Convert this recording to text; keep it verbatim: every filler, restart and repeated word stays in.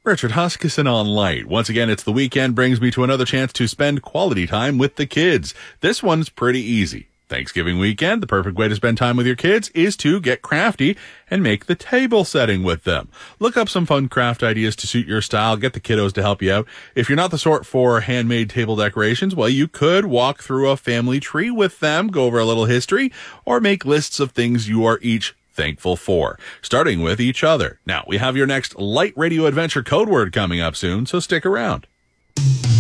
Richard Huskisson on Light. Once again, it's the weekend, brings me to another chance to spend quality time with the kids. This one's pretty easy. Thanksgiving weekend, the perfect way to spend time with your kids is to get crafty and make the table setting with them. Look up some fun craft ideas to suit your style. Get the kiddos to help you out. If you're not the sort for handmade table decorations, well, you could walk through a family tree with them, go over a little history, or make lists of things you are each thankful for, starting with each other. Now, we have your next Light Radio Adventure code word coming up soon, so stick around.